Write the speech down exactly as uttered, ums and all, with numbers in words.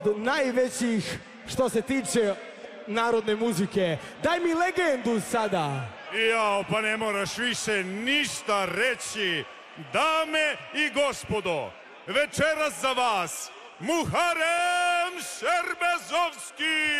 od najvećih što se tiče narodne muzike. Daj mi legendu sada. Jao, pa ne moraš više ništa reći. Dame i gospodo, večeras za vas Muharem Šerbezovski!